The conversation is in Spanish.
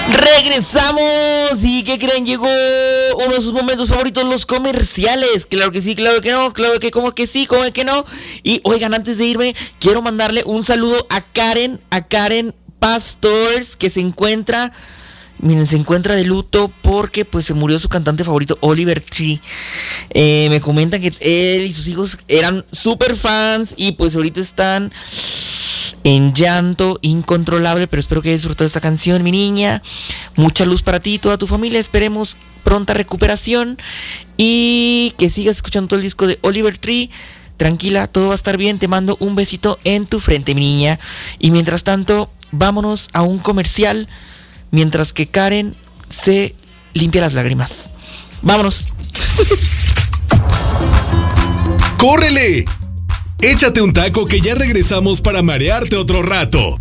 Regresamos. ¿Y qué creen? Llegó uno de sus momentos favoritos, los comerciales. Claro que sí, claro que no, claro que como que sí, como que no. Y oigan, antes de irme, quiero mandarle un saludo a Karen Pastors, que se encuentra de luto porque pues se murió su cantante favorito, Oliver Tree. Me comentan que él y sus hijos eran súper fans y pues ahorita están en llanto incontrolable, pero espero que hayas disfrutado esta canción, mi niña. Mucha luz para ti y toda tu familia. Esperemos pronta recuperación y que sigas escuchando todo el disco de Oliver Tree. Tranquila, todo va a estar bien. Te mando un besito en tu frente, mi niña. Y mientras tanto, vámonos a un comercial mientras que Karen se limpia las lágrimas. Vámonos. ¡Córrele! Échate un taco que ya regresamos para marearte otro rato.